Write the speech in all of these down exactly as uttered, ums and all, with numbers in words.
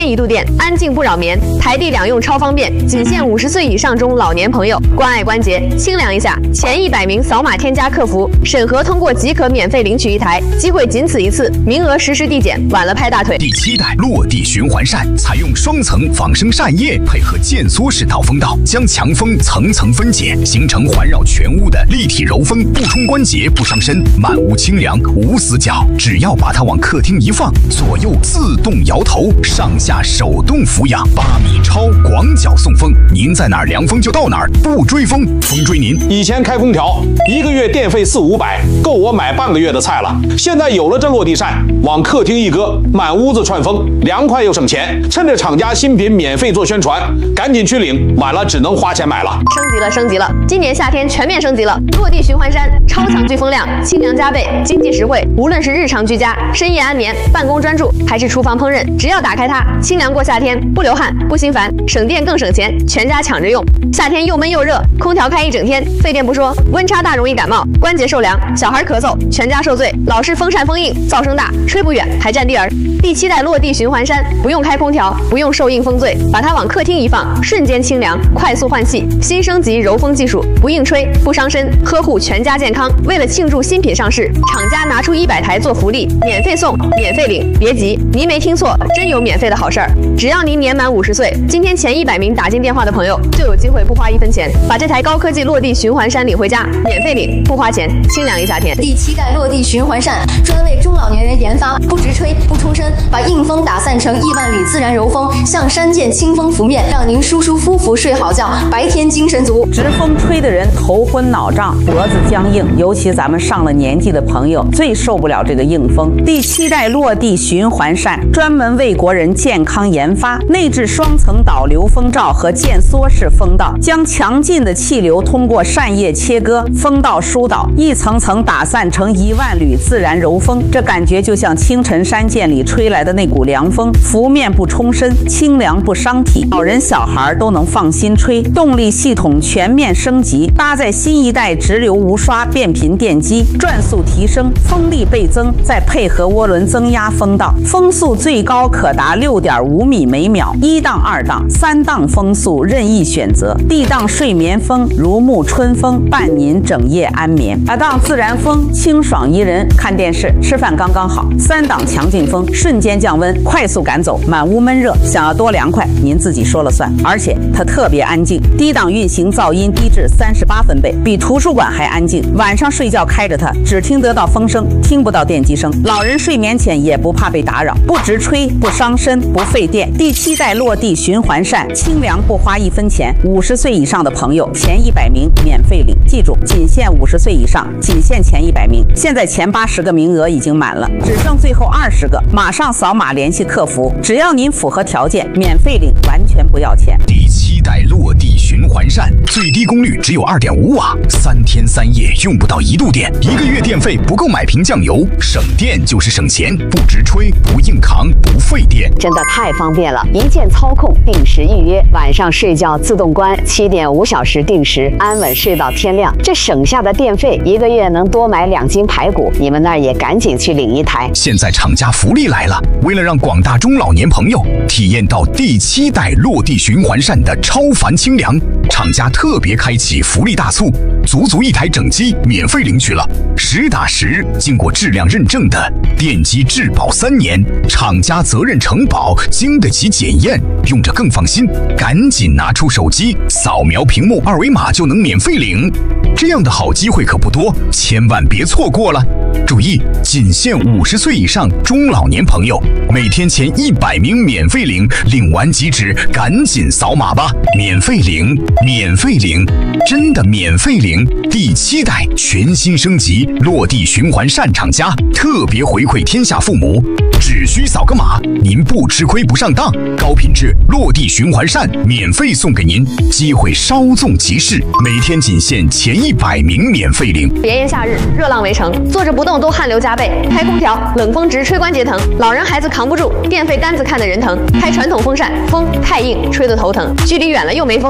一度电，安静不扰眠，台地两用超方便，仅限五十岁以上中老年朋友，关爱关节，清凉一下。前一百名扫码添加客服，审核通过即可免费领取一台，机会仅此一次，名额实时递减，晚了拍大腿。 第七代落地循环扇采用双层仿生扇叶，配合渐缩式导风道，将强风层层分解，形成环绕全屋的立体柔风，不冲关节，不伤身，满屋清凉无死角。只要把它往客厅一放，左右自动摇头，上下手动俯仰，八米超广角送风，您在哪儿凉风就到哪儿，不追风，风追您。 以前开空调一个月电费四五百，够我买半个月的菜了。现在有了这落地扇，往客厅一搁，满屋子串风，凉快又省钱。趁着厂家新品免费做宣传，赶紧去领，晚了只能花钱买了。 升级了，升级了！今年夏天全面升级了，落地循环扇超强聚风量，清凉加倍，经济实惠。无论是日常居家、深夜安眠、办公专注，还是厨房烹饪，只要打开它，清凉过夏天，不流汗，不心烦，省电更省钱，全家抢着用。夏天又闷又热，空调开一整天，费电不说，温差大容易感冒，关节受凉，小孩咳嗽，全家受罪。老是风扇风硬，噪声大，吹不远，还占地儿。第七代落地循环扇，不用开空调，不用受硬风醉，把它往客厅一放，瞬间清凉，快速换气。新升级柔风技术，不硬吹，不伤身，呵护全家健康。为了庆祝新品上市，厂家拿出一百台做福利，免费送，免费领。别急，您没听错，真有免费的好事儿！只要您年满五十岁，今天前一百名打进电话的朋友，就有机会不花一分钱，把这台高科技落地循环扇领回家，免费领，不花钱，清凉一夏天。 第七代落地循环扇专为中老年人研发，不直吹，不冲身，把硬风打散成亿万缕自然柔风，像山涧清风拂面，让您舒舒服服睡好觉，白天精神足。 直风吹的人头昏脑胀，脖子僵硬，尤其咱们上了年纪的朋友最受不了这个硬风。第七代落地循环扇专门为国人健康研发，内置双层导流风罩和渐缩式风道，将强劲的气流通过扇叶切割，风道疏导，一层层打散成一万缕自然柔风。这感觉就像清晨山涧里吹来的那股凉风，拂面不冲身，清凉不伤体，老人小孩都能放心吹。动力系统全面升级，搭载新一代直流无刷变频电机，转速提升，风力倍增，再配合涡轮增压风道，风速最高可达 六点五米每秒，一档、二档、三档风速任意选择。D档睡眠风如沐春风，伴您整夜安眠。二档自然风清爽宜人，看电视吃饭刚刚好。三档强劲风瞬间降温，快速赶走满屋闷热，想要多凉快您自己说了算。而且它特别安静，低档运行噪音低至三十八分贝，比图书馆还安静。晚上睡觉开着它，只听得到风声，听不到电机声。老人睡眠前也不怕被打扰，不直吹，不伤身，不费电。第七代落地循环扇，清凉不花一分钱。五十岁以上的朋友，前一百名免费领。记住，仅限五十岁以上，仅限前一百名。现在前八十个名额已经满了，只剩最后二十个。马上扫码联系客服，只要您符合条件，免费领，完全不要钱。 第七代落地循环扇，最低功率只有 二点五瓦，三天三夜用不到一度电，一个月电费不够买瓶酱油。省电就是省钱，不直吹，不硬扛，不费电， 真的太方便了！一键操控，定时预约，晚上睡觉自动关，七点五小时定时，安稳睡到天亮。这省下的电费，一个月能多买两斤排骨。你们那儿也赶紧去领一台。 现在厂家福利来了，为了让广大中老年朋友体验到第七代落地循环扇的超凡清凉，厂家特别开启福利大促，足足一台整机免费领取了，实打实经过质量认证的电机质保三年，厂家责任承保，经得起检验，用着更放心。赶紧拿出手机，扫描屏幕二维码就能免费领。这样的好机会可不多，千万别错过了。注意，仅限五十岁以上中老年朋友，每天前一百名免费领，领完即止，赶紧扫码吧！免费领，免费领，真的免费领！第七代全新升级落地循环扇厂家特别回馈天下父母，只需扫个码，您不吃亏不上当，高品质落地循环扇免费送给您，机会稍纵即逝，每天仅限前一百名免费领。 炎炎夏日，热浪围城，坐着不动都汗流浃背，开空调冷风直吹关节疼，老人孩子扛不住，电费单子看得人疼。开传统风扇，风太硬，吹得头疼，距离远了又没风，跟没开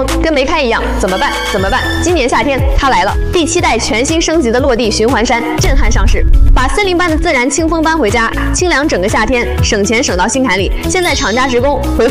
胎一样，怎么办？怎么办？今年夏天它来了，第七代全新升级的落地循环扇震撼上市，把森林般的自然清风搬回家，清凉整个夏天，省钱省到心坎里。现在厂家职工回